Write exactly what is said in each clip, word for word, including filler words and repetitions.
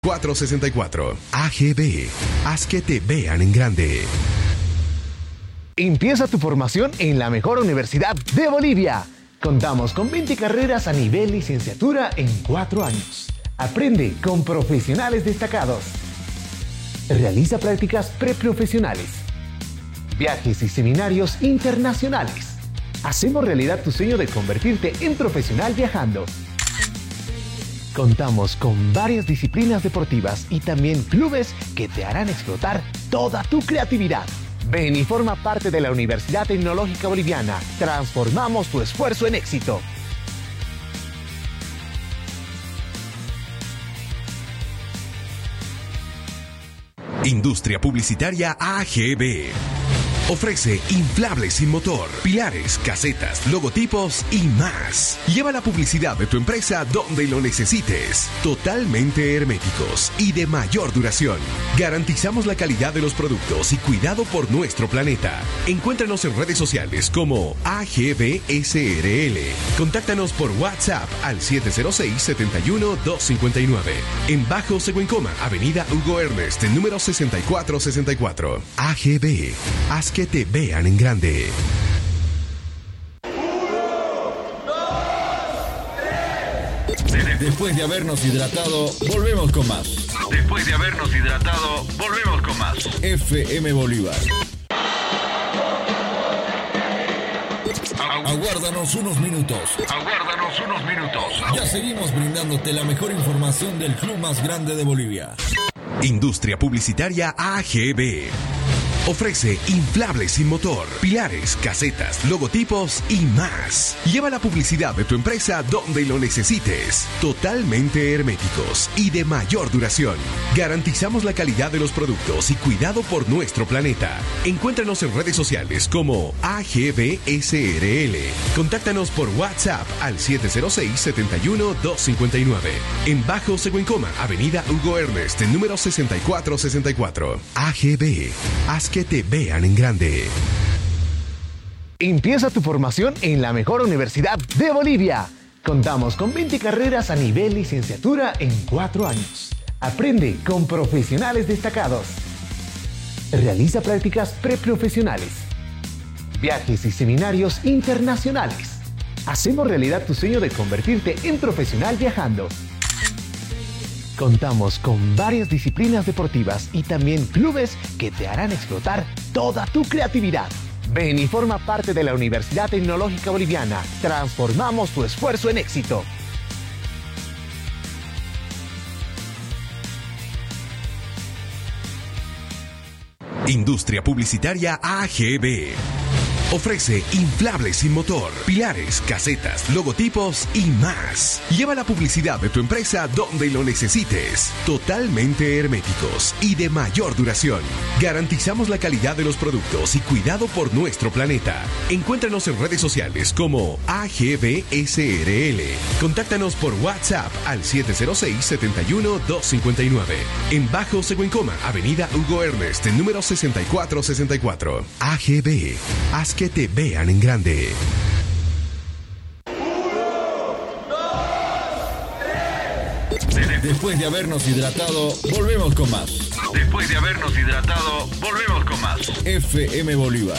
cuatrocientos sesenta y cuatro. A G B. Haz que te vean en grande. Empieza tu formación en la mejor universidad de Bolivia. Contamos con veinte carreras a nivel licenciatura en cuatro años. Aprende con profesionales destacados. Realiza prácticas preprofesionales. Viajes y seminarios internacionales. Hacemos realidad tu sueño de convertirte en profesional viajando. Contamos con varias disciplinas deportivas y también clubes que te harán explotar toda tu creatividad. Ven y forma parte de la Universidad Tecnológica Boliviana. Transformamos tu esfuerzo en éxito. Industria Publicitaria A G B. Ofrece inflables sin motor, pilares, casetas, logotipos y más. Lleva la publicidad de tu empresa donde lo necesites. Totalmente herméticos y de mayor duración. Garantizamos la calidad de los productos y cuidado por nuestro planeta. Encuéntranos en redes sociales como A G B S R L. Contáctanos por WhatsApp al siete cero seis, siete uno, dos cinco nueve. En Bajo Seguencoma, Avenida Hugo Ernest, número sesenta y cuatro sesenta y cuatro. A G B. Haz que te vean en grande. Después de habernos hidratado, volvemos con más. Después de habernos hidratado, volvemos con más. F M Bolívar. Aguárdanos unos minutos. Aguárdanos unos minutos. Ya seguimos brindándote la mejor información del club más grande de Bolivia. Industria Publicitaria A G B. Ofrece inflables sin motor, pilares, casetas, logotipos y más. Lleva la publicidad de tu empresa donde lo necesites. Totalmente herméticos y de mayor duración. Garantizamos la calidad de los productos y cuidado por nuestro planeta. Encuéntranos en redes sociales como A G B S R L. Contáctanos por WhatsApp al siete cero seis, siete uno, dos cinco nueve. En Bajo Seguencoma, Avenida Hugo Ernest, número sesenta y cuatro sesenta y cuatro. A G B. Haz que te vean en grande. Empieza tu formación en la mejor universidad de Bolivia. Contamos con veinte carreras a nivel licenciatura en cuatro años. Aprende con profesionales destacados. Realiza prácticas preprofesionales. Viajes y seminarios internacionales. Hacemos realidad tu sueño de convertirte en profesional viajando. Contamos con varias disciplinas deportivas y también clubes que te harán explotar toda tu creatividad. Ven y forma parte de la Universidad Tecnológica Boliviana. Transformamos tu esfuerzo en éxito. Industria Publicitaria A G B. Ofrece inflables sin motor, pilares, casetas, logotipos y más. Lleva la publicidad de tu empresa donde lo necesites. Totalmente herméticos y de mayor duración. Garantizamos la calidad de los productos y cuidado por nuestro planeta. Encuéntranos en redes sociales como A G B S R L. Contáctanos por WhatsApp al siete cero seis, siete uno, dos cinco nueve. En Bajo Seguencoma, Avenida Hugo Ernest, número sesenta y cuatro sesenta y cuatro. A G B. Haz que te vean en grande. Después de habernos hidratado, volvemos con más. Después de habernos hidratado, volvemos con más. F M Bolívar.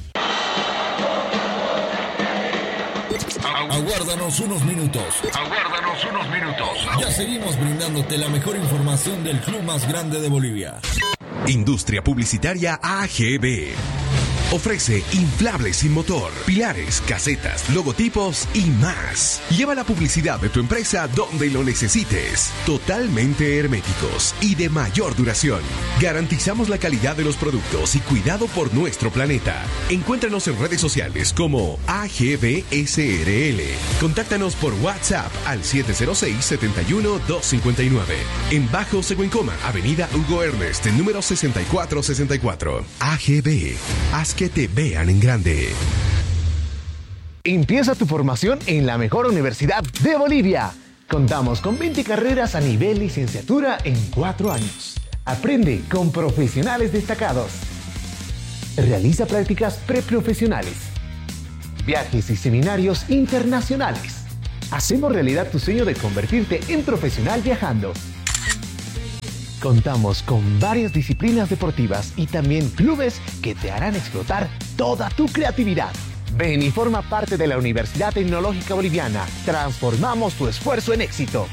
Aguárdanos unos minutos. Aguárdanos unos minutos. Ya seguimos brindándote la mejor información del club más grande de Bolivia. Industria Publicitaria A G B. Ofrece inflables sin motor, pilares, casetas, logotipos y más. Lleva la publicidad de tu empresa donde lo necesites. Totalmente herméticos y de mayor duración. Garantizamos la calidad de los productos y cuidado por nuestro planeta. Encuéntranos en redes sociales como A G B S R L. Contáctanos por WhatsApp al siete cero seis, siete uno, dos cinco nueve. En Bajo Seguencoma, Avenida Hugo Ernest, número sesenta y cuatro sesenta y cuatro. A G B. Haz que te vean en grande. Empieza tu formación en la mejor universidad de Bolivia. Contamos con veinte carreras a nivel licenciatura en cuatro años. Aprende con profesionales destacados. Realiza prácticas preprofesionales. Viajes y seminarios internacionales. Hacemos realidad tu sueño de convertirte en profesional viajando. Contamos con varias disciplinas deportivas y también clubes que te harán explotar toda tu creatividad. Ven y forma parte de la Universidad Tecnológica Boliviana. Transformamos tu esfuerzo en éxito.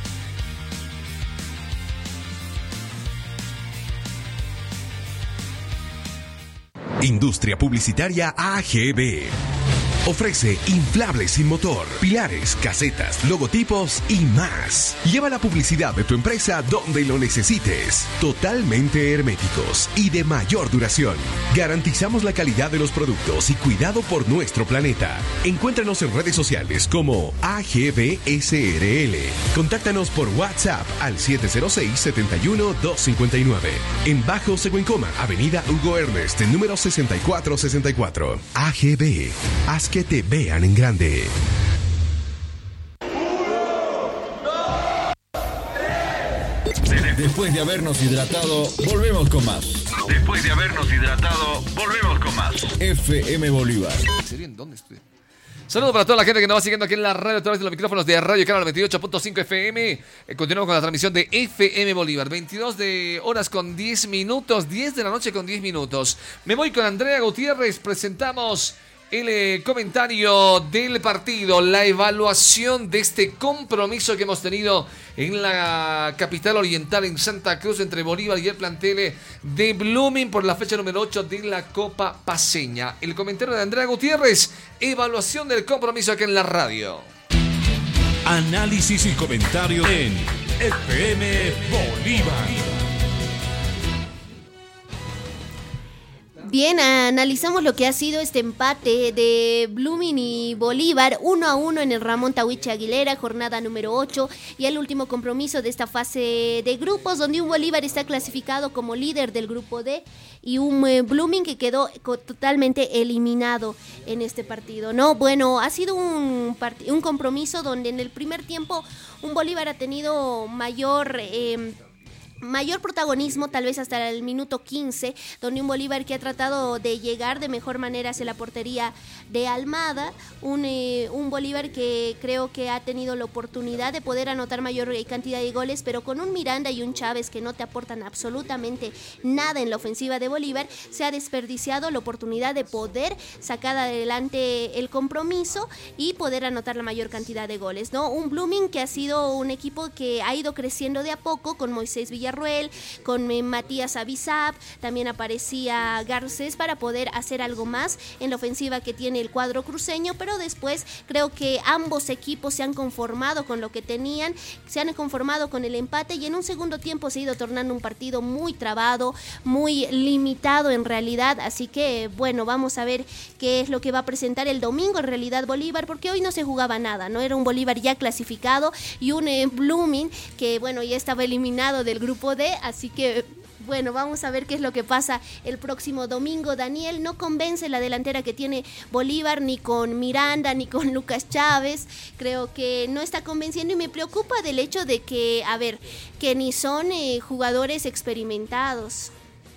Industria Publicitaria A G B. Ofrece inflables sin motor, pilares, casetas, logotipos y más. Lleva la publicidad de tu empresa donde lo necesites. Totalmente herméticos y de mayor duración. Garantizamos la calidad de los productos y cuidado por nuestro planeta. Encuéntranos en redes sociales como A G B S R L. Contáctanos por WhatsApp al siete cero seis, siete uno, dos cinco nueve. En Bajo Seguencoma, Avenida Hugo Ernest, número sesenta y cuatro sesenta y cuatro. A G B. Haz que te vean en grande. Después de habernos hidratado, volvemos con más. Después de habernos hidratado, volvemos con más. F M Bolívar. ¿En dónde estoy? Saludos para toda la gente que nos va siguiendo aquí en la radio a través de los micrófonos de Radio Canal veintiocho punto cinco F M. Eh, continuamos con la transmisión de F M Bolívar. veintidós de horas con diez minutos, diez de la noche con diez minutos. Me voy con Andrea Gutiérrez. Presentamos el eh, comentario del partido, la evaluación de este compromiso que hemos tenido en la capital oriental, en Santa Cruz, entre Bolívar y el plantel de Blooming por la fecha número ocho de la Copa Paceña. El comentario de Andrea Gutiérrez, evaluación del compromiso aquí en la radio. Análisis y comentario en F M Bolívar. Bien, analizamos lo que ha sido este empate de Blooming y Bolívar, uno a uno en el Ramón Tahuiche Aguilera, jornada número ocho, y el último compromiso de esta fase de grupos, donde un Bolívar está clasificado como líder del grupo D y un eh, Blooming que quedó totalmente eliminado en este partido, ¿no? Bueno, ha sido un, part- un compromiso donde en el primer tiempo un Bolívar ha tenido mayor... Eh, mayor protagonismo, tal vez hasta el minuto quince, donde un Bolívar que ha tratado de llegar de mejor manera hacia la portería de Almada, un, eh, un Bolívar que creo que ha tenido la oportunidad de poder anotar mayor cantidad de goles, pero con un Miranda y un Chávez que no te aportan absolutamente nada en la ofensiva de Bolívar, se ha desperdiciado la oportunidad de poder sacar adelante el compromiso y poder anotar la mayor cantidad de goles, ¿no? Un Blooming que ha sido un equipo que ha ido creciendo de a poco, con Moisés Villarruel, con eh, Matías Abizab, también aparecía Garcés para poder hacer algo más en la ofensiva que tiene el cuadro cruceño, pero después creo que ambos equipos se han conformado con lo que tenían, se han conformado con el empate y en un segundo tiempo se ha ido tornando un partido muy trabado, muy limitado en realidad, así que bueno, vamos a ver qué es lo que va a presentar el domingo en realidad Bolívar, porque hoy no se jugaba nada, no era un Bolívar ya clasificado y un eh, Blooming que bueno, ya estaba eliminado del grupo D, así que bueno, vamos a ver qué es lo que pasa el próximo domingo. Daniel, no convence la delantera que tiene Bolívar ni con Miranda ni con Lucas Chávez, creo que no está convenciendo y me preocupa del hecho de que, a ver, que ni son eh, jugadores experimentados.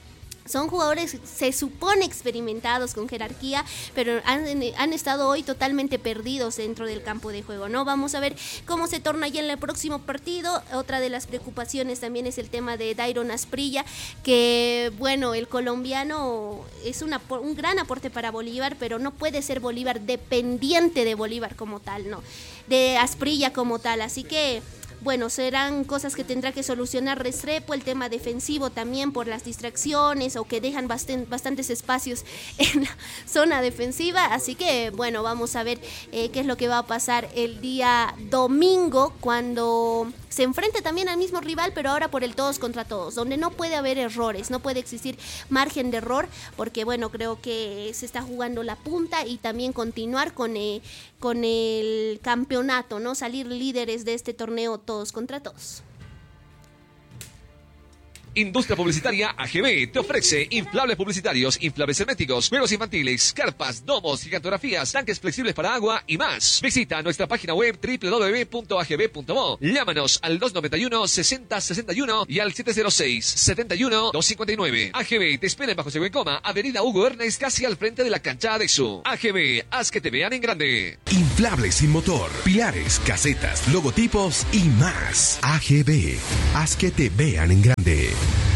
Son jugadores, se supone, experimentados con jerarquía, pero han, han estado hoy totalmente perdidos dentro del campo de juego, ¿no? Vamos a ver cómo se torna ya en el próximo partido. Otra de las preocupaciones también es el tema de Dairon Asprilla, que, bueno, el colombiano es una, un gran aporte para Bolívar, pero no puede ser Bolívar dependiente de Bolívar como tal, ¿no? De Asprilla como tal, así que... bueno, serán cosas que tendrá que solucionar Restrepo, el tema defensivo también por las distracciones o que dejan bastent, bastantes espacios en la zona defensiva, así que bueno, vamos a ver eh, qué es lo que va a pasar el día domingo cuando se enfrente también al mismo rival, pero ahora por el todos contra todos, donde no puede haber errores, no puede existir margen de error, porque bueno, creo que se está jugando la punta y también continuar con, eh, con el campeonato, ¿no? Salir líderes de este torneo todos contra todos. Industria Publicitaria A G B te ofrece inflables publicitarios, inflables herméticos, juegos infantiles, carpas, domos, gigantografías, tanques flexibles para agua y más. Visita nuestra página web doble u doble u doble u punto a g b punto mo. Llámanos al dos noventa y uno, sesenta sesenta y uno y al siete cero seis, setenta y uno, doscientos cincuenta y nueve. A G B te espera en Bajo Seguencoma, Avenida Hugo Ernest, casi al frente de la cancha Adexo. A G B, haz que te vean en grande. Inflables sin motor, pilares, casetas, logotipos y más. A G B, haz que te vean en grande.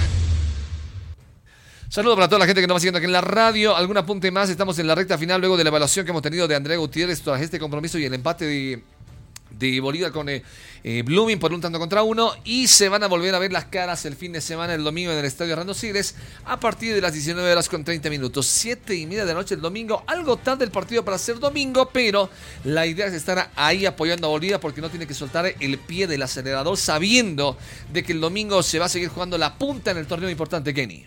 Saludos para toda la gente que nos va siguiendo aquí en la radio. Algún apunte más, estamos en la recta final luego de la evaluación que hemos tenido de Andrea Gutiérrez tras este compromiso y el empate de, de Bolívar con eh, eh, Blooming por un tanto contra uno, y se van a volver a ver las caras el fin de semana, el domingo en el Estadio Hernando Siles a partir de las diecinueve horas con treinta minutos, siete y media de la noche el domingo, algo tarde el partido para ser domingo, pero la idea es estar ahí apoyando a Bolívar porque no tiene que soltar el pie del acelerador sabiendo de que el domingo se va a seguir jugando la punta en el torneo importante, Kenny.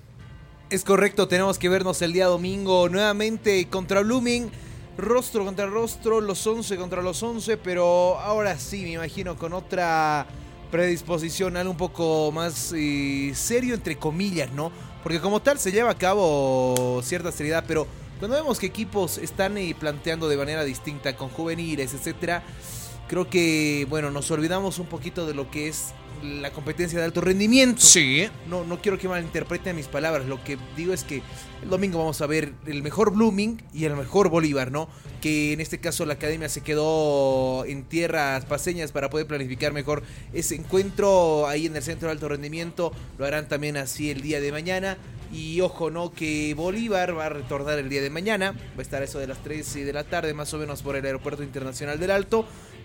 Es correcto, tenemos que vernos el día domingo nuevamente contra Blooming, rostro contra rostro, los once contra los once, pero ahora sí, me imagino con otra predisposición, algo un poco más eh, serio, entre comillas, ¿no? Porque como tal se lleva a cabo cierta seriedad, pero cuando vemos que equipos están eh, planteando de manera distinta, con juveniles, etcétera, creo que, bueno, nos olvidamos un poquito de lo que es la competencia de alto rendimiento. Sí. No, no quiero que malinterpreten mis palabras. Lo que digo es que el domingo vamos a ver el mejor Blooming y el mejor Bolívar, ¿no? Que en este caso la academia se quedó en tierras paseñas para poder planificar mejor ese encuentro ahí en el centro de alto rendimiento. Lo harán también así el día de mañana. Y ojo, ¿no? Que Bolívar va a retornar el día de mañana. Va a estar a eso de las tres de la tarde, más o menos por el Aeropuerto Internacional del Alto.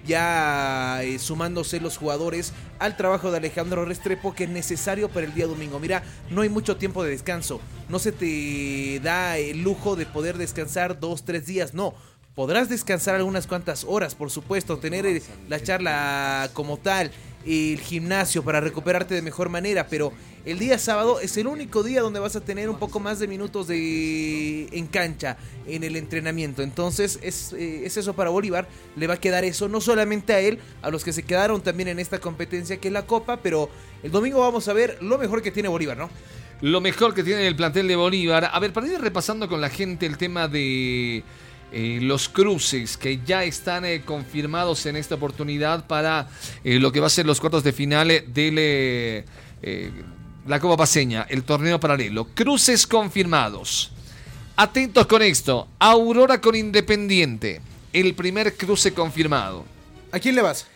Ya eh, sumándose los jugadores al trabajo de Alejandro Restrepo, que es necesario para el día domingo. Mira, no hay mucho tiempo de descanso. No se te da el lujo de poder descansar dos, tres días. No, podrás descansar algunas cuantas horas, por supuesto. Tener eh, la charla como tal, el gimnasio para recuperarte de mejor manera, pero el día sábado es el único día donde vas a tener un poco más de minutos de en cancha, en el entrenamiento. Entonces es, eh, es eso para Bolívar, le va a quedar eso, no solamente a él, a los que se quedaron también en esta competencia que es la Copa, pero el domingo vamos a ver lo mejor que tiene Bolívar, ¿no? Lo mejor que tiene el plantel de Bolívar. A ver, para ir repasando con la gente el tema de Eh, los cruces que ya están eh, confirmados en esta oportunidad para eh, lo que va a ser los cuartos de final de eh, la Copa Paceña, el torneo paralelo. Cruces confirmados. Atentos con esto. Aurora con Independiente, el primer cruce confirmado. ¿A quién le vas?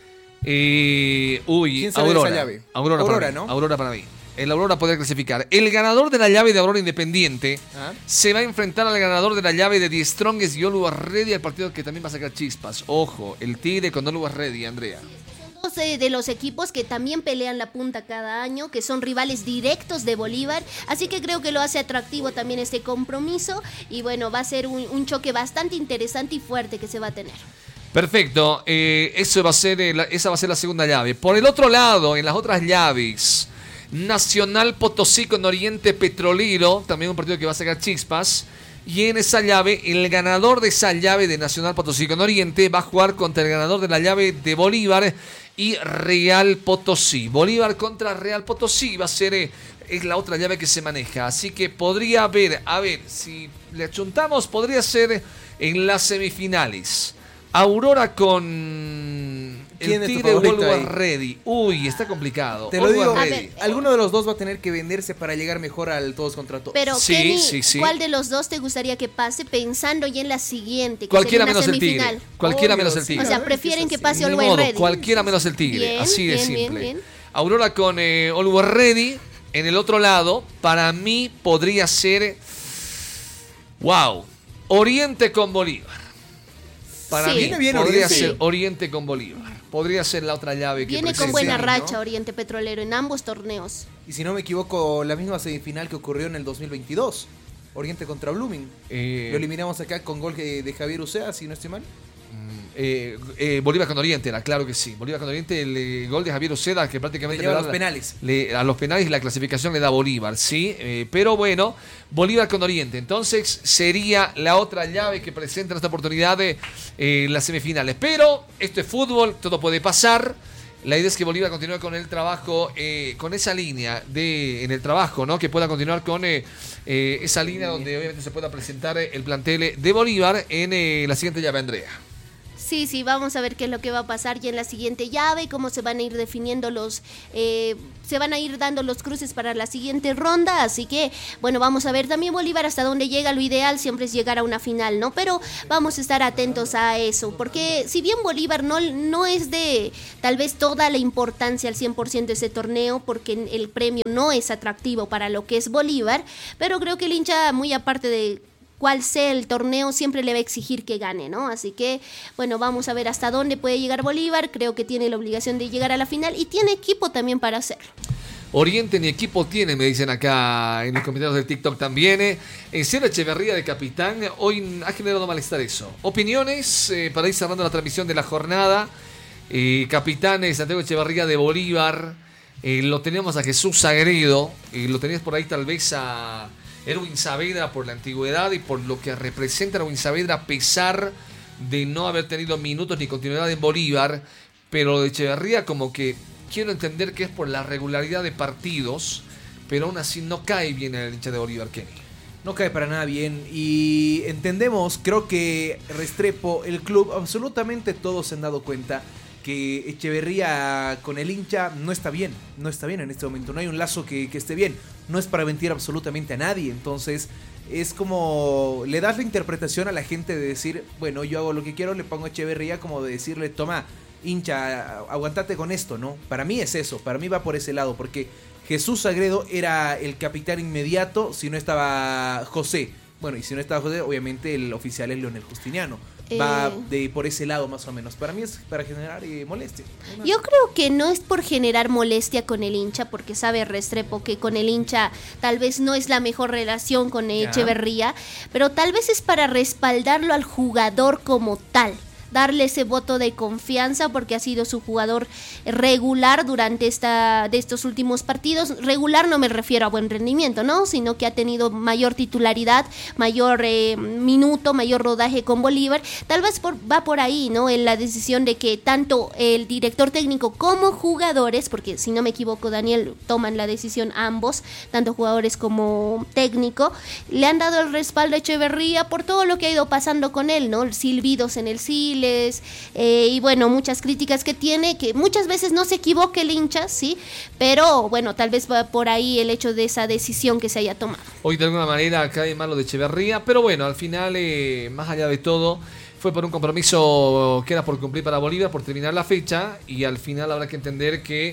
Eh, uy, ¿Quién sabe Aurora. esa llave? Aurora, Aurora, para mí. ¿no? Aurora para mí. El Aurora podría clasificar. El ganador de la llave de Aurora Independiente ¿Ah? se va a enfrentar al ganador de la llave de Die Strongest y Always Ready, al partido que también va a sacar chispas. Ojo, el Tigre con Always Ready, Andrea. Dos eh, de los equipos que también pelean la punta cada año, que son rivales directos de Bolívar, así que creo que lo hace atractivo también este compromiso, y bueno, va a ser un, un choque bastante interesante y fuerte que se va a tener. Perfecto, eh, eso va a ser, eh, la, esa va a ser la segunda llave. Por el otro lado, en las otras llaves, Nacional Potosí con Oriente Petrolero, también un partido que va a sacar chispas. Y en esa llave, el ganador de esa llave de Nacional Potosí con Oriente va a jugar contra el ganador de la llave de Bolívar y Real Potosí. Bolívar contra Real Potosí va a ser eh, es la otra llave que se maneja. Así que podría haber, a ver, si le achuntamos, podría ser en las semifinales. Aurora con el Tigre Always Ready. Uy, está complicado. Te lo digo, ver, alguno de los dos va a tener que venderse para llegar mejor al todos contra todos. Pero sí, Kenny, sí, sí. ¿cuál de los dos te gustaría que pase pensando ya en la siguiente? Que Cualquiera sería una menos el semifinal? Tigre. Cualquiera Obvio, menos el sí. Tigre. O sea, prefieren que pase Ni Always modo, Ready. cualquiera menos el Tigre. Bien, Así de bien, simple. bien, bien. Aurora con eh, Always Ready. En el otro lado, para mí podría ser, wow, Oriente con Bolívar. Para Sí. mí Viene bien podría Oriente. ser Oriente con Bolívar. Podría ser la otra llave que Viene con presenta. buena ¿no? racha Oriente Petrolero en ambos torneos. Y si no me equivoco, la misma semifinal que ocurrió en el dos mil veintidós. Oriente contra Blooming. Eh, Lo eliminamos acá con gol de, de Javier Ucea, si no estoy mal. Eh, eh, Bolívar con Oriente era, claro que sí. Bolívar con Oriente, el eh, gol de Javier Oceda, que prácticamente Le lleva le a da los la- penales. le- a los penales y la clasificación le da Bolívar, sí. Eh, pero bueno, Bolívar con Oriente. Entonces sería la otra llave que presenta en esta oportunidad de eh, las semifinales. Pero esto es fútbol, todo puede pasar. La idea es que Bolívar continúe con el trabajo, eh, con esa línea de en el trabajo, ¿no? Que pueda continuar con eh, eh, esa línea donde obviamente se pueda presentar el plantel de Bolívar en eh, la siguiente llave, Andrea. Sí, sí, vamos a ver qué es lo que va a pasar ya en la siguiente llave, cómo se van a ir definiendo los, eh, se van a ir dando los cruces para la siguiente ronda, así que, bueno, vamos a ver también Bolívar hasta dónde llega. Lo ideal siempre es llegar a una final, ¿no? Pero vamos a estar atentos a eso, porque si bien Bolívar no, no es de tal vez toda la importancia al cien por ciento de ese torneo, porque el premio no es atractivo para lo que es Bolívar, pero creo que el hincha, muy aparte de cuál sea el torneo, siempre le va a exigir que gane, ¿no? Así que, bueno, vamos a ver hasta dónde puede llegar Bolívar. Creo que tiene la obligación de llegar a la final y tiene equipo también para hacerlo. Oriente ni equipo tiene, me dicen acá en los comentarios del TikTok también. Eh. Enciano Echeverría de capitán, hoy ha generado malestar eso. Opiniones eh, para ir cerrando la transmisión de la jornada. Eh, capitán eh, Santiago Echeverría de Bolívar, eh, lo teníamos a Jesús Sagredo, eh, lo tenías por ahí tal vez a Erwin Saavedra por la antigüedad y por lo que representa Erwin Saavedra a pesar de no haber tenido minutos ni continuidad en Bolívar, pero lo de Echeverría como que quiero entender que es por la regularidad de partidos, pero aún así no cae bien en el hincha de Bolívar, Kenny. No cae para nada bien y entendemos, creo que Restrepo, el club, absolutamente todos se han dado cuenta que Echeverría con el hincha no está bien, no está bien en este momento, no hay un lazo que, que esté bien, no es para mentir absolutamente a nadie, entonces es como le das la interpretación a la gente de decir, bueno, yo hago lo que quiero, le pongo a Echeverría, como de decirle, toma, hincha, aguantate con esto, ¿no? Para mí es eso, para mí va por ese lado, porque Jesús Sagredo era el capitán inmediato si no estaba José. Bueno, y si no estaba José, obviamente el oficial es Leonel Justiniano. Va de por ese lado más o menos. Para mí es para generar eh, molestia. Yo creo que no es por generar molestia con el hincha, porque sabe Restrepo que con el hincha tal vez no es la mejor relación con Echeverría, pero tal vez es para respaldarlo al jugador como tal. Darle ese voto de confianza porque ha sido su jugador regular durante esta de estos últimos partidos. Regular no me refiero a buen rendimiento, ¿no? Sino que ha tenido mayor titularidad, mayor eh, minuto, mayor rodaje con Bolívar. Tal vez por, va por ahí, ¿no? En la decisión de que tanto el director técnico como jugadores, porque si no me equivoco, Daniel, toman la decisión ambos, tanto jugadores como técnico, le han dado el respaldo a Echeverría por todo lo que ha ido pasando con él, ¿no? Silbidos en el Siles, eh, y bueno, muchas críticas que tiene, que muchas veces no se equivoca el hincha, sí, pero bueno, tal vez va por ahí el hecho de esa decisión que se haya tomado. Hoy de alguna manera cae mal lo de Echeverría, pero bueno, al final, eh, más allá de todo, fue por un compromiso que era por cumplir para Bolívar, por terminar la fecha, y al final habrá que entender que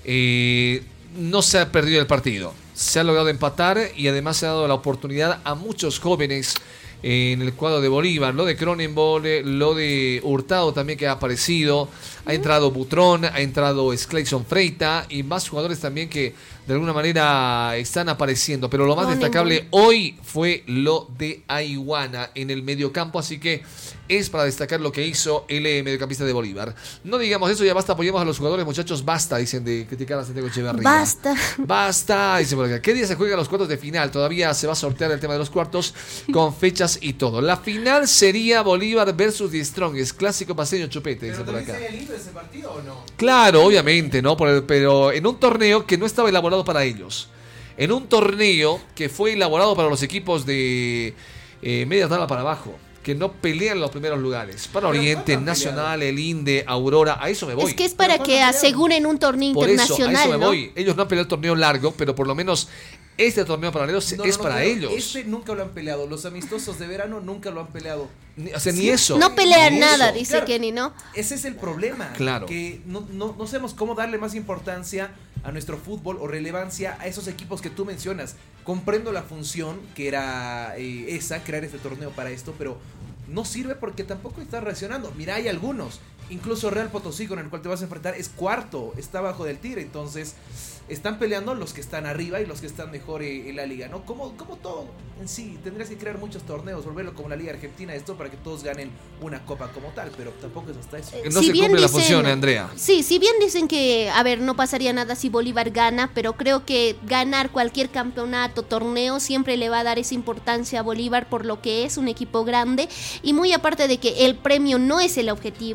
eh, no se ha perdido el partido, se ha logrado empatar y además se ha dado la oportunidad a muchos jóvenes en el cuadro de Bolívar, lo de Cronenbol, lo de Hurtado también que ha aparecido, ha entrado Butrón, ha entrado Skleison Freita y más jugadores también que de alguna manera están apareciendo, pero lo más destacable hoy fue lo de Aiguana en el mediocampo, así que es para destacar lo que hizo el mediocampista de Bolívar. No digamos eso, ya basta, apoyemos a los jugadores, muchachos, basta, dicen, de criticar a Santiago Echeverría. Basta. Basta, dicen por acá. ¿Qué día se juegan los cuartos de final? Todavía se va a sortear el tema de los cuartos con fechas y todo. La final sería Bolívar versus The Strongest, clásico paseño chupete, dice por acá. ¿Sería lindo ese partido o no? Claro, obviamente, ¿no? Por el, pero en un torneo que no estaba elaborado para ellos. En un torneo que fue elaborado para los equipos de eh, media tabla para abajo, que no pelean los primeros lugares. Para Oriente, Nacional, el INDE, Aurora, a eso me voy. Es que es para que aseguren un torneo por internacional, eso, a eso me ¿no? voy. Ellos no han peleado el torneo largo, pero por lo menos este torneo paralelo no, es no, para claro, ellos. Este nunca lo han peleado. Los amistosos de verano nunca lo han peleado. Ni, o sea, sí, ni eso. No pelean ni nada, eso. dice claro, Kenny, ¿no? Ese es el problema. Claro. Que no, no, no sabemos cómo darle más importancia a nuestro fútbol o relevancia a esos equipos que tú mencionas. Comprendo la función que era eh, esa, crear este torneo para esto, pero no sirve porque tampoco está reaccionando. Mira, hay algunos. Incluso Real Potosí, con el cual te vas a enfrentar, es cuarto, está abajo del Tigre. Entonces, están peleando los que están arriba y los que están mejor eh, en la liga, ¿no? Como, como todo en sí, tendrías que crear muchos torneos, volverlo como la Liga Argentina, esto para que todos ganen una copa como tal, pero tampoco es hasta eso. Eh, no si se bien cumple dicen, la función, Andrea. Sí, si bien dicen que, a ver, no pasaría nada si Bolívar gana, pero creo que ganar cualquier campeonato, torneo, siempre le va a dar esa importancia a Bolívar por lo que es un equipo grande y muy aparte de que el premio no es el objetivo, del todo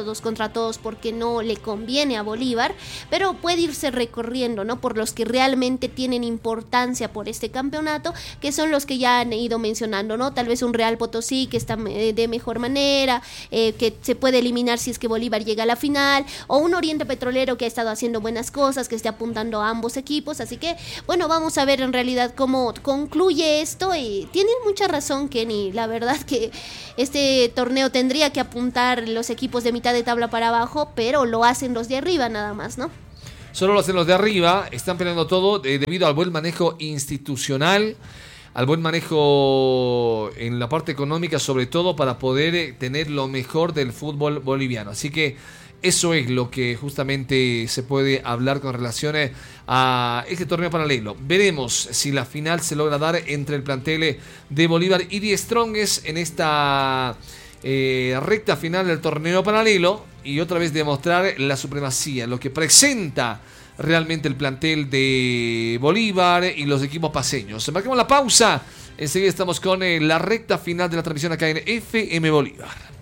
todos contra todos porque no le conviene a Bolívar, pero puede irse recorriendo, ¿no? Por los que realmente tienen importancia por este campeonato, que son los que ya han ido mencionando, ¿no? Tal vez un Real Potosí que está de mejor manera, eh, que se puede eliminar si es que Bolívar llega a la final, o un Oriente Petrolero que ha estado haciendo buenas cosas, que esté apuntando a ambos equipos, así que, bueno, vamos a ver en realidad cómo concluye esto, y tienen mucha razón, Kenny, la verdad que este torneo tendría que apuntar los equipos de mitad de tabla para abajo, pero lo hacen los de arriba nada más, ¿no? Solo lo hacen los de arriba, están peleando todo eh, debido al buen manejo institucional, al buen manejo en la parte económica, sobre todo para poder eh, tener lo mejor del fútbol boliviano. Así que eso es lo que justamente se puede hablar con relación a este torneo paralelo. Veremos si la final se logra dar entre el plantel de Bolívar y The Strongest en esta eh, recta final del torneo paralelo, y otra vez demostrar la supremacía, lo que presenta realmente el plantel de Bolívar y los equipos paseños. Marcamos la pausa, enseguida estamos con eh, la recta final de la transmisión acá en F M Bolívar.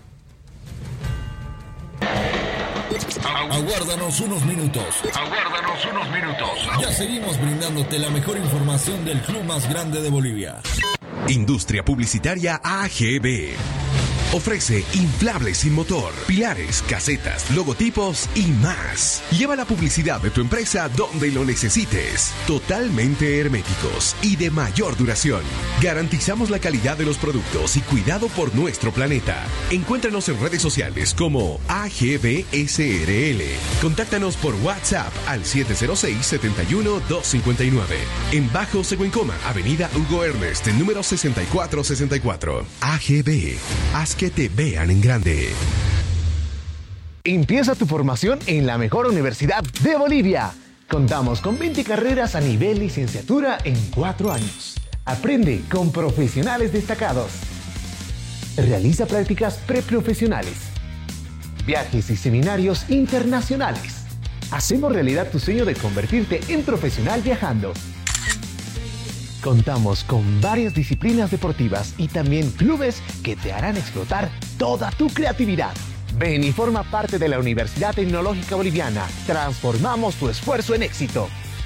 Aguárdanos unos minutos. Aguárdanos unos minutos. Ya seguimos brindándote la mejor información del club más grande de Bolivia. Industria Publicitaria A G B. Ofrece inflables sin motor, pilares, casetas, logotipos y más. Lleva la publicidad de tu empresa donde lo necesites. Totalmente herméticos y de mayor duración. Garantizamos la calidad de los productos y cuidado por nuestro planeta. Encuéntranos en redes sociales como A G B S R L. Contáctanos por WhatsApp al siete cero seis, siete uno, dos cinco nueve. En Bajo Seguencoma, Avenida Hugo Ernest, número sesenta y cuatro sesenta y cuatro. A G B. Haz que te vean en grande. Empieza tu formación en la mejor universidad de Bolivia. Contamos con veinte carreras a nivel licenciatura en cuatro años. Aprende con profesionales destacados. Realiza prácticas preprofesionales. Viajes y seminarios internacionales. Hacemos realidad tu sueño de convertirte en profesional viajando. Contamos con varias disciplinas deportivas y también clubes que te harán explotar toda tu creatividad. Ven y forma parte de la Universidad Tecnológica Boliviana. Transformamos tu esfuerzo en éxito.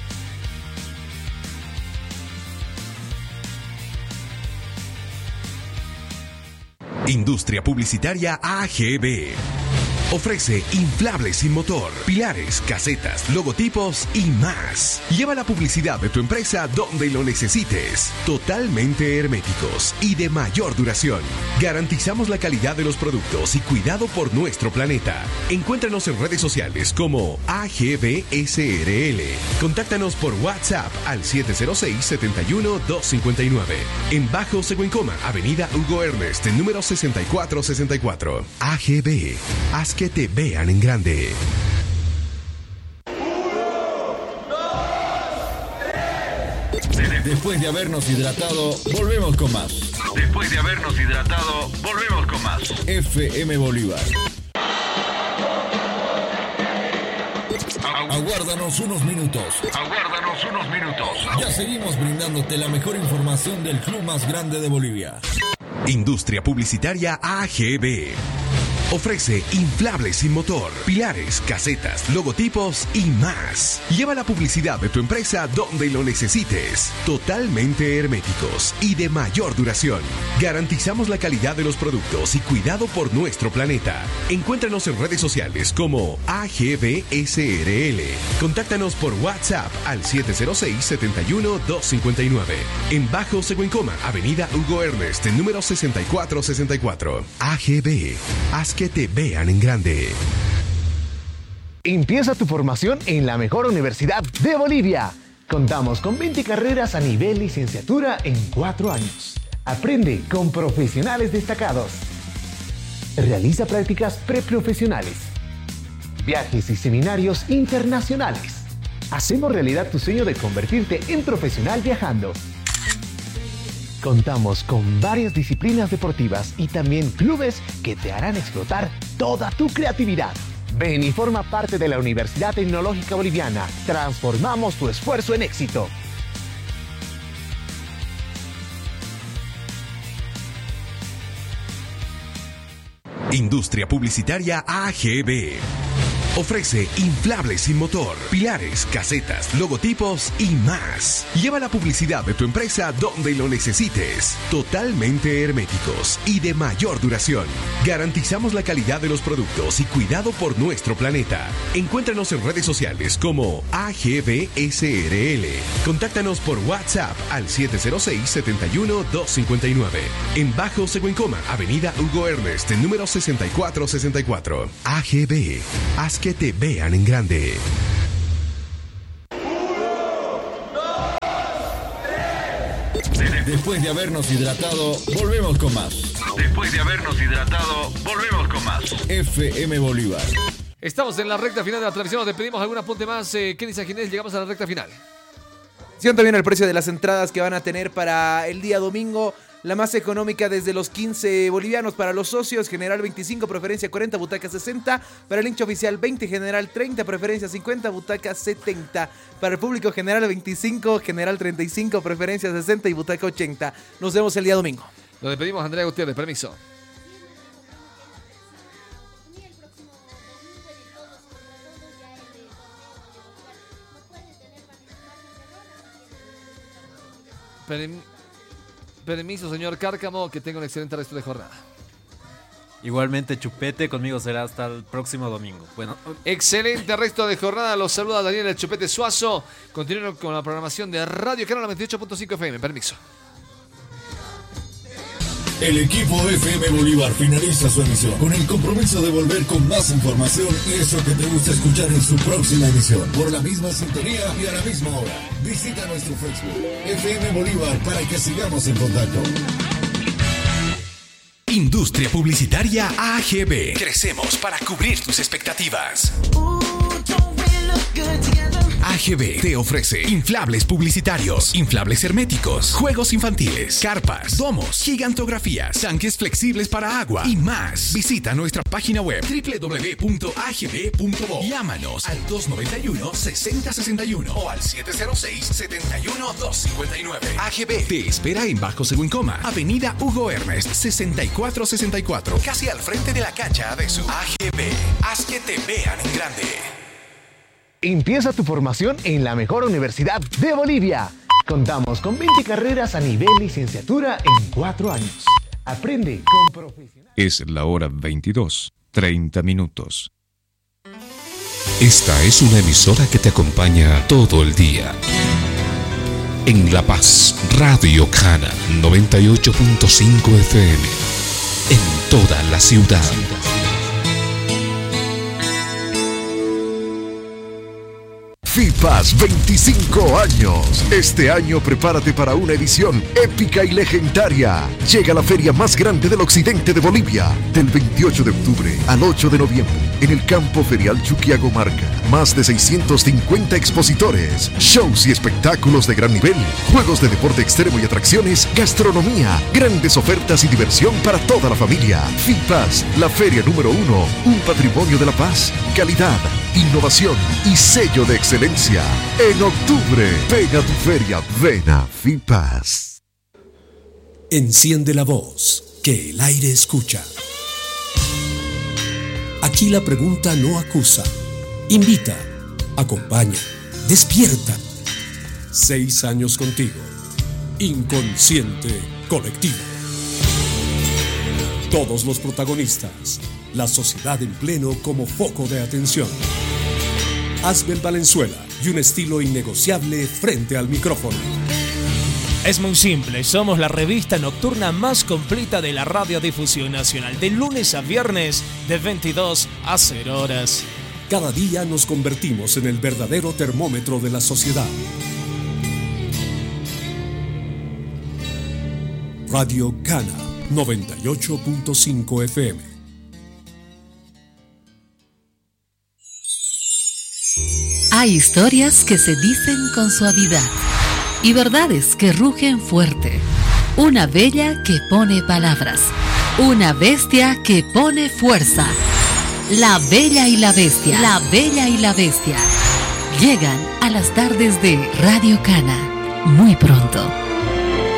Industria Publicitaria A G B. Ofrece inflables sin motor, pilares, casetas, logotipos y más. Lleva la publicidad de tu empresa donde lo necesites. Totalmente herméticos y de mayor duración. Garantizamos la calidad de los productos y cuidado por nuestro planeta. Encuéntranos en redes sociales como A G B S R L. Contáctanos por WhatsApp al siete cero seis, siete uno, dos cinco nueve. En Bajo Seguencoma, Avenida Hugo Ernest, número sesenta y cuatro sesenta y cuatro. A G B. Haz que te vean en grande. Después de habernos hidratado, volvemos con más. Después de habernos hidratado, volvemos con más. F M Bolívar. Aguárdanos unos minutos. Aguárdanos unos minutos. Ya seguimos brindándote la mejor información del club más grande de Bolivia. Industria Publicitaria A G B. Ofrece inflables sin motor, pilares, casetas, logotipos y más. Lleva la publicidad de tu empresa donde lo necesites. Totalmente herméticos y de mayor duración. Garantizamos la calidad de los productos y cuidado por nuestro planeta. Encuéntranos en redes sociales como A G B S R L. Contáctanos por WhatsApp al siete cero seis, siete uno, dos cinco nueve. En Bajo Seguencoma, Avenida Hugo Ernest, número sesenta y cuatro sesenta y cuatro. A G B. Haz que te vean en grande. Empieza tu formación en la mejor universidad de Bolivia. Contamos con veinte carreras a nivel licenciatura en cuatro años. Aprende con profesionales destacados. Realiza prácticas preprofesionales. Viajes y seminarios internacionales. Hacemos realidad tu sueño de convertirte en profesional viajando. Contamos con varias disciplinas deportivas y también clubes que te harán explotar toda tu creatividad. Ven y forma parte de la Universidad Tecnológica Boliviana. Transformamos tu esfuerzo en éxito. Industria Publicitaria A G B. Ofrece inflables sin motor, pilares, casetas, logotipos y más. Lleva la publicidad de tu empresa donde lo necesites. Totalmente herméticos y de mayor duración. Garantizamos la calidad de los productos y cuidado por nuestro planeta. Encuéntranos en redes sociales como A G B S R L. Contáctanos por WhatsApp al siete cero seis, siete uno, dos cinco nueve. En Bajo Seguencoma, Avenida Hugo Ernest, número sesenta y cuatro sesenta y cuatro. A G B. Haz que te vean en grande. Después de habernos hidratado, volvemos con más. Después de habernos hidratado, volvemos con más. F M Bolívar. Estamos en la recta final de la transmisión. Nos pedimos algún apunte más. Eh, ¿Qué dice Ginés? Llegamos a la recta final. Siento también el precio de las entradas que van a tener para el día domingo. La más económica desde los quince bolivianos para los socios, general veinticinco, preferencia cuarenta, butaca sesenta. Para el hincha oficial veinte, general treinta, preferencia cincuenta, butaca setenta. Para el público general veinticinco, general treinta y cinco, preferencia sesenta y butaca ochenta. Nos vemos el día domingo. Lo despedimos a Andrea Gutiérrez, permiso. Perm- Permiso, señor Cárcamo, que tenga un excelente resto de jornada. Igualmente, Chupete, conmigo será hasta el próximo domingo. Bueno, excelente resto de jornada. Los saluda Daniel El Chupete Suazo. Continúen con la programación de Radio Canal noventa y ocho punto cinco F M. Permiso. El equipo F M Bolívar finaliza su emisión con el compromiso de volver con más información y eso que te gusta escuchar en su próxima emisión. Por la misma sintonía y a la misma hora. Visita nuestro Facebook F M Bolívar para que sigamos en contacto. Industria Publicitaria A G B. Crecemos para cubrir tus expectativas. A G B te ofrece inflables publicitarios, inflables herméticos, juegos infantiles, carpas, domos, gigantografías, tanques flexibles para agua y más. Visita nuestra página web doble u doble u doble u punto a g b punto bo. Llámanos al dos nueve uno, seis cero seis uno o al siete cero seis, siete uno, dos cinco nueve. A G B te espera en Bajo Seguencoma, Avenida Hugo Ernest, sesenta y cuatro sesenta y cuatro, casi al frente de la cancha Adesu. A G B, haz que te vean en grande. Empieza tu formación en la mejor universidad de Bolivia. Contamos con veinte carreras a nivel licenciatura en cuatro años. Aprende con profesionales. Es la hora veintidós, treinta minutos. Esta es una emisora que te acompaña todo el día. En La Paz, Radio Cana noventa y ocho punto cinco F M. En toda la ciudad. FIPAS veinticinco años. Este año prepárate para una edición épica y legendaria. Llega la feria más grande del occidente de Bolivia, del veintiocho de octubre al ocho de noviembre, en el campo ferial Chuquiagomarca. Más de seiscientos cincuenta expositores, shows y espectáculos de gran nivel, juegos de deporte extremo y atracciones, gastronomía, grandes ofertas y diversión para toda la familia. FIPAS, la feria número uno, un patrimonio de La Paz, calidad, innovación y sello de excelencia. En octubre, ven a tu feria, ven a FIPAS. Enciende la voz, que el aire escucha. Aquí la pregunta no acusa, invita, acompaña, despierta. Seis años contigo, inconsciente colectivo. Todos los protagonistas, la sociedad en pleno como foco de atención. Asbel Valenzuela y un estilo innegociable frente al micrófono. Es muy simple, somos la revista nocturna más completa de la radiodifusión nacional, de lunes a viernes, de veintidós a cero horas. Cada día nos convertimos en el verdadero termómetro de la sociedad. Radio Cana noventa y ocho punto cinco F M. Hay historias que se dicen con suavidad y verdades que rugen fuerte. Una bella que pone palabras. Una bestia que pone fuerza. La Bella y la Bestia. La Bella y la Bestia. Llegan a las tardes de Radio Cana. Muy pronto.